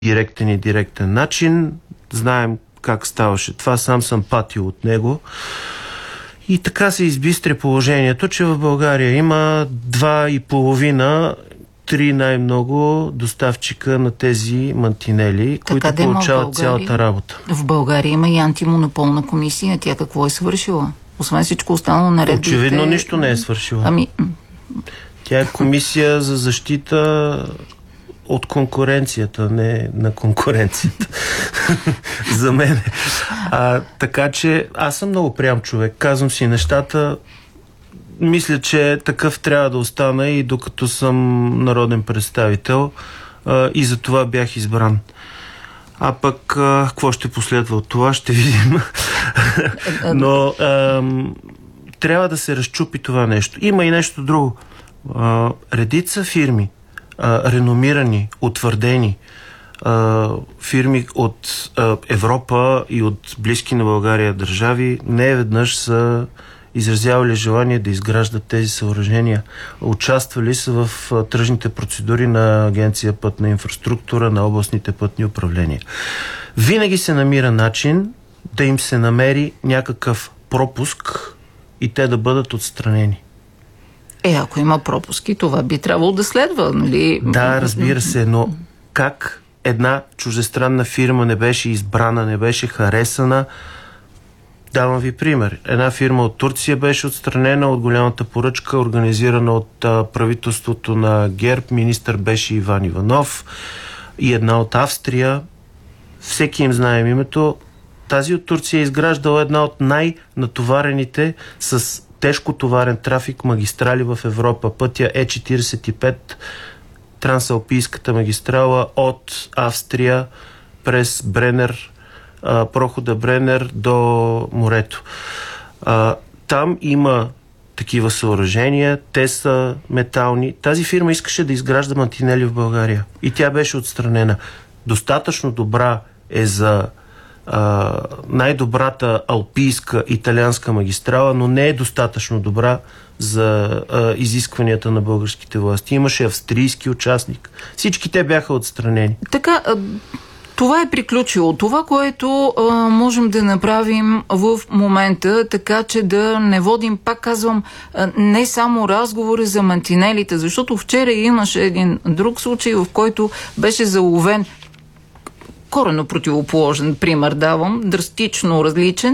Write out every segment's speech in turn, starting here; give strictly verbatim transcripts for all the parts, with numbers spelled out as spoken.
директен и директен начин. Знаем как ставаше това, сам съм патил от него. И така се избистри положението, че в България има два и половина, три най-много доставчика на тези мантинели, така които да получават цялата работа. В България има и антимонополна комисия. Тя какво е свършила? Освен всичко останало наредбите... Очевидно нищо не е свършила. Ами... Тя е комисия за защита от конкуренцията, не на конкуренцията. За мен. А, така че аз съм много прям човек. Казвам си нещата. Мисля, че такъв трябва да остана и докато съм народен представител, а, и за това бях избран. А пък а, какво ще последва от това, ще видим. Но а, трябва да се разчупи това нещо. Има и нещо друго. А, редица фирми, а, реномирани, утвърдени, а, фирми от а, Европа и от близки на България държави не веднъж са изразявали желание да изграждат тези съоръжения. Участвали са в а, тръжните процедури на Агенция пътна инфраструктура, на областните пътни управления. Винаги се намира начин да им се намери някакъв пропуск и те да бъдат отстранени. Е, ако има пропуски, това би трябвало да следва, нали? Да, разбира се, но как една чуждестранна фирма не беше избрана, не беше харесана? Давам ви пример. Една фирма от Турция беше отстранена от голямата поръчка, организирана от а, правителството на ГЕРБ. Министър беше Иван Иванов. И една от Австрия. Всеки им знаем името. Тази от Турция е изграждала една от най-натоварените с тежко товарен трафик магистрали в Европа. Пътя Е четиридесет и пет, трансалпийската магистрала от Австрия през Бренер, а, прохода Бренер до морето. А, там има такива съоръжения, те са метални. Тази фирма искаше да изгражда мантинели в България и тя беше отстранена. Достатъчно добра е за Uh, най-добрата алпийска италианска магистрала, но не е достатъчно добра за uh, изискванията на българските власти. Имаше австрийски участник. Всички те бяха отстранени. Така, това е приключило. Това, което uh, можем да направим в момента, така че да не водим, пак казвам, uh, не само разговори за мантинелите, защото вчера имаше един друг случай, в който беше заловен коренно противоположен пример давам, драстично различен.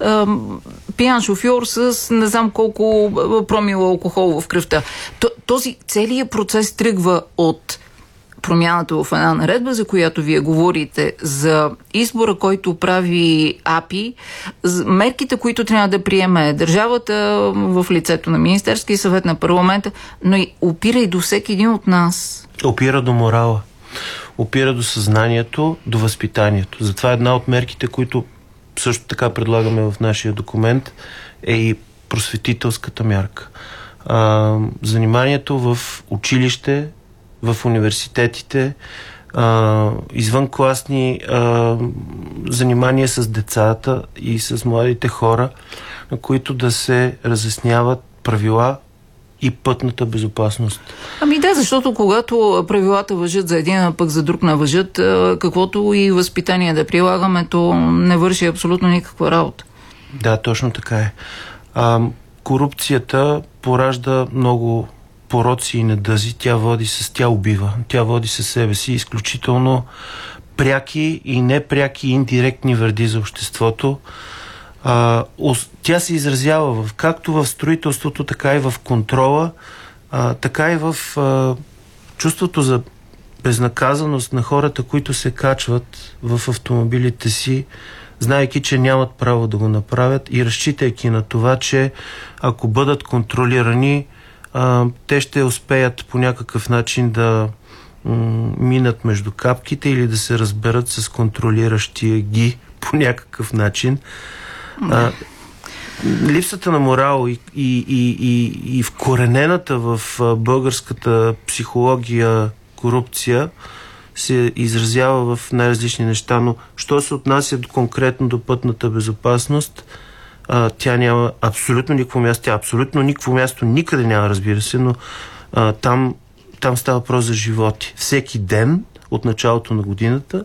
Пиян шофьор с не знам колко промила алкохол в кръвта. Този целият процес тръгва от промяната в една наредба, за която вие говорите, за избора, който прави АПИ, мерките, които трябва да приеме държавата в лицето на Министерския съвет, на парламента, но и опира и до всеки един от нас. Опира до морала. Опира до съзнанието, до възпитанието. Затова една от мерките, които също така предлагаме в нашия документ, е и просветителската мярка. А, заниманието в училище, в университетите, а, извънкласни а, занимания с децата и с младите хора, на които да се разясняват правила и пътната безопасност. Ами да, защото когато правилата важат за един, а пък за друг не важат, каквото и възпитание да прилагаме, то не върши абсолютно никаква работа. Да, точно така е. А, корупцията поражда много пороци и недъзи. Тя води с, тя убива. Тя води със себе си изключително пряки и непряки индиректни вреди за обществото. А, тя се изразява в, както в строителството, така и в контрола, а, така и в а, чувството за безнаказаност на хората, които се качват в автомобилите си, знаейки, че нямат право да го направят и разчитайки на това, че ако бъдат контролирани, а, те ще успеят по някакъв начин да м- минат между капките или да се разберат с контролиращия ги по някакъв начин. А, липсата на морал и, и, и, и, и вкоренената в българската психология корупция се изразява в най-различни неща, но що се отнася конкретно до пътната безопасност, а, тя няма абсолютно никакво място, тя абсолютно никакво място никъде няма, разбира се, но а, там, там става въпрос за животи. Всеки ден от началото на годината.